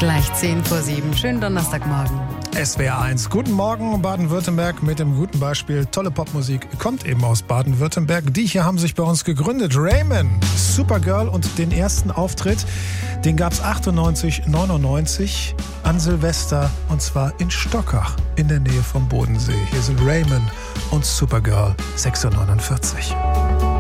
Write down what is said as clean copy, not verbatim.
Gleich 10:07. Schönen Donnerstagmorgen. SWR 1. Guten Morgen, Baden-Württemberg mit dem guten Beispiel. Tolle Popmusik kommt eben aus Baden-Württemberg. Die hier haben sich bei uns gegründet. Raymond, Supergirl und den ersten Auftritt, den gab es 98, 99 an Silvester und zwar in Stockach in der Nähe vom Bodensee. Hier sind Raymond und Supergirl 6:49 Uhr.